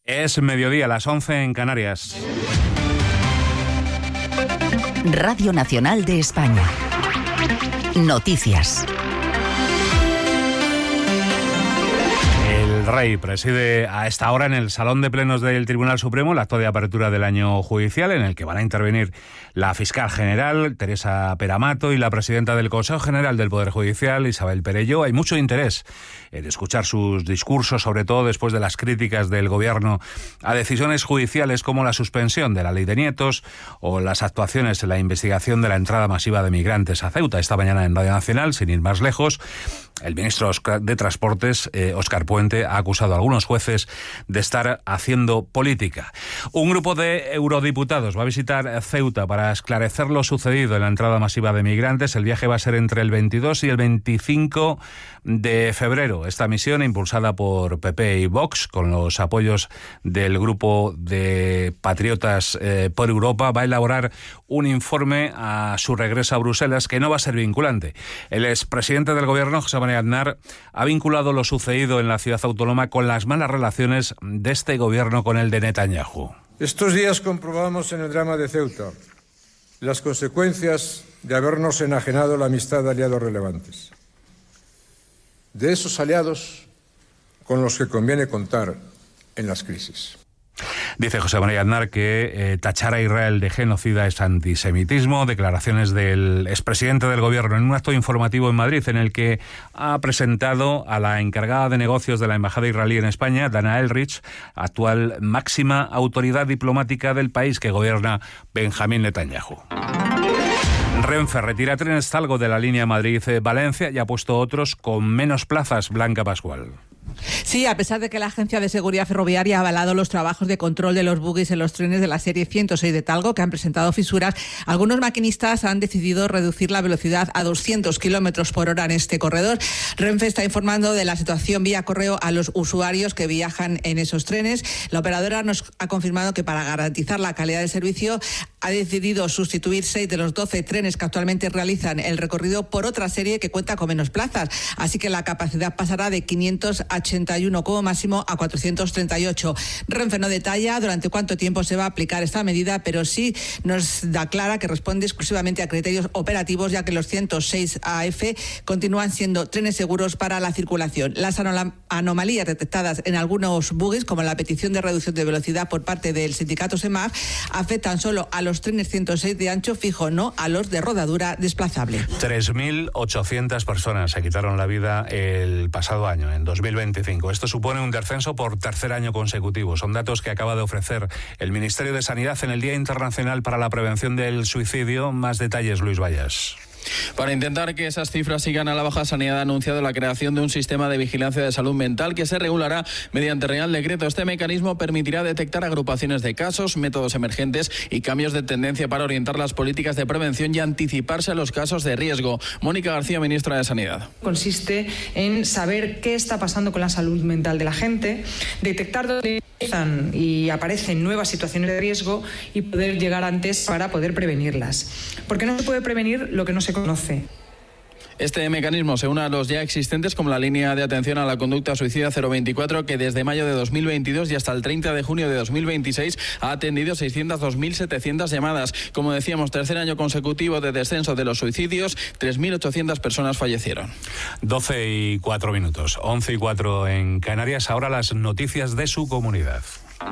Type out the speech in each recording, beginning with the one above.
Es mediodía, las 11 en Canarias. Radio Nacional de España. Noticias. El rey preside a esta hora en el Salón de Plenos del Tribunal Supremo el acto de apertura del año judicial, en el que van a intervenir la fiscal general, Teresa Peramato, y la presidenta del Consejo General del Poder Judicial, Isabel Perelló. Hay mucho interés en escuchar sus discursos, sobre todo después de las críticas del Gobierno a decisiones judiciales como la suspensión de la ley de nietos o las actuaciones en la investigación de la entrada masiva de migrantes a Ceuta. Esta mañana en Radio Nacional, sin ir más lejos, el ministro de Transportes, Óscar Puente, ha acusado a algunos jueces de estar haciendo política. Un grupo de eurodiputados va a visitar Ceuta para esclarecer lo sucedido en la entrada masiva de migrantes. El viaje va a ser entre el 22 y el 25 de febrero. Esta misión, impulsada por PP y Vox, con los apoyos del grupo de Patriotas por Europa, va a elaborar un informe a su regreso a Bruselas que no va a ser vinculante. El expresidente del Gobierno, José María Aznar, ha vinculado lo sucedido en la ciudad autónoma con las malas relaciones de este Gobierno con el de Netanyahu. Estos días comprobamos en el drama de Ceuta las consecuencias de habernos enajenado la amistad de aliados relevantes. De esos aliados con los que conviene contar en las crisis. Dice José María Aznar que tachar a Israel de genocida es antisemitismo. Declaraciones del expresidente del Gobierno en un acto informativo en Madrid, en el que ha presentado a la encargada de negocios de la Embajada israelí en España, Dana Elrich, actual máxima autoridad diplomática del país que gobierna Benjamín Netanyahu. Renfe retira trenes Talgo de la línea Madrid-Valencia y ha puesto otros con menos plazas. Blanca Pascual. Sí, a pesar de que la Agencia de Seguridad Ferroviaria ha avalado los trabajos de control de los buguis en los trenes de la serie 106 de Talgo, que han presentado fisuras, algunos maquinistas han decidido reducir la velocidad a 200 kilómetros por hora en este corredor. Renfe está informando de la situación vía correo a los usuarios que viajan en esos trenes. La operadora nos ha confirmado que para garantizar la calidad del servicio ha decidido sustituir 6 de los 12 trenes que actualmente realizan el recorrido por otra serie que cuenta con menos plazas. Así que la capacidad pasará de 581 como máximo a 438. Renfe no detalla durante cuánto tiempo se va a aplicar esta medida, pero sí nos da clara que responde exclusivamente a criterios operativos, ya que los 106 AF continúan siendo trenes seguros para la circulación. Las anomalías detectadas en algunos buguis, como la petición de reducción de velocidad por parte del sindicato SEMAF, afectan solo a los trenes 106 de ancho fijo, no a los de rodadura desplazable. 3.800 personas se quitaron la vida el pasado año, en 2025. Esto supone un descenso por tercer año consecutivo. Son datos que acaba de ofrecer el Ministerio de Sanidad en el Día Internacional para la Prevención del Suicidio. Más detalles, Luis Vallas. Para intentar que esas cifras sigan a la baja, Sanidad ha anunciado la creación de un sistema de vigilancia de salud mental que se regulará mediante Real Decreto. Este mecanismo permitirá detectar agrupaciones de casos, métodos emergentes y cambios de tendencia para orientar las políticas de prevención y anticiparse a los casos de riesgo. Mónica García, ministra de Sanidad. Consiste en saber qué está pasando con la salud mental de la gente, detectar dónde empiezan y aparecen nuevas situaciones de riesgo y poder llegar antes para poder prevenirlas. Porque no se puede prevenir lo que no se conoce. Este mecanismo se une a los ya existentes, como la línea de atención a la conducta suicida 024, que desde mayo de 2022 y hasta el 30 de junio de 2026 ha atendido 602.700 llamadas. Como decíamos, tercer año consecutivo de descenso de los suicidios, 3.800 personas fallecieron. 12:04, 11:04 en Canarias. Ahora las noticias de su comunidad.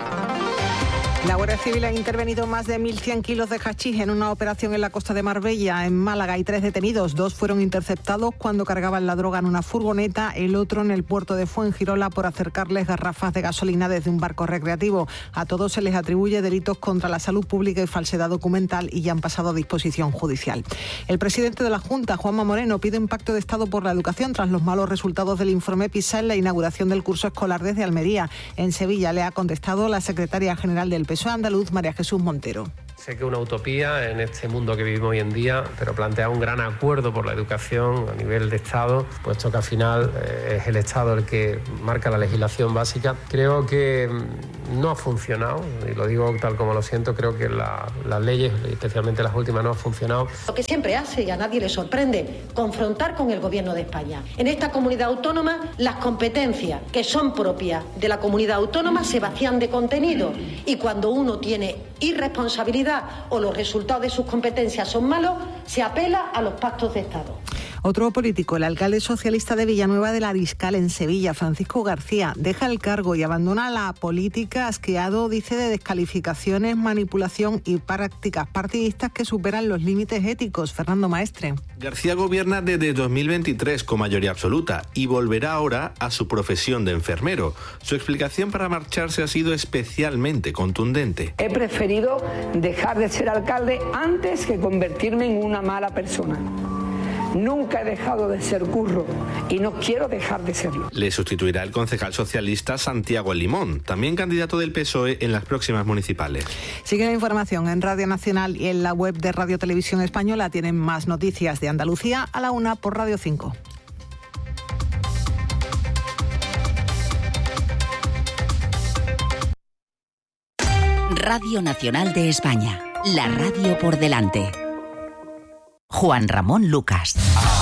La Guardia Civil ha intervenido más de 1.100 kilos de hachís en una operación en la costa de Marbella. En Málaga hay 3 detenidos. 2 fueron interceptados cuando cargaban la droga en una furgoneta, el otro en el puerto de Fuengirola por acercarles garrafas de gasolina desde un barco recreativo. A todos se les atribuye delitos contra la salud pública y falsedad documental y ya han pasado a disposición judicial. El presidente de la Junta, Juanma Moreno, pide un pacto de Estado por la educación tras los malos resultados del informe PISA en la inauguración del curso escolar desde Almería. En Sevilla le ha contestado la secretaria general del PSOE andaluz, María Jesús Montero. Sé que es una utopía en este mundo que vivimos hoy en día, pero plantea un gran acuerdo por la educación a nivel de Estado, puesto que al final es el Estado el que marca la legislación básica. Creo que no ha funcionado, y lo digo tal como lo siento, creo que las leyes, especialmente las últimas, no han funcionado. Lo que siempre hace, y a nadie le sorprende, confrontar con el Gobierno de España. En esta comunidad autónoma, las competencias que son propias de la comunidad autónoma se vacían de contenido, y cuando uno tiene irresponsabilidad o los resultados de sus competencias son malos, se apela a los pactos de Estado. Otro político, el alcalde socialista de Villanueva del Ariscal, en Sevilla, Francisco García, deja el cargo y abandona la política, asqueado, dice, de descalificaciones, manipulación y prácticas partidistas que superan los límites éticos. Fernando Maestre. García gobierna desde 2023 con mayoría absoluta y volverá ahora a su profesión de enfermero. Su explicación para marcharse ha sido especialmente contundente. He preferido dejar de ser alcalde antes que convertirme en una mala persona. Nunca he dejado de ser curro y no quiero dejar de serlo. Le sustituirá el concejal socialista Santiago Limón, también candidato del PSOE en las próximas municipales. Sigue la información en Radio Nacional y en la web de Radio Televisión Española. Tienen más noticias de Andalucía a la 1 por Radio 5. Radio Nacional de España, la radio por delante. Juan Ramón Lucas.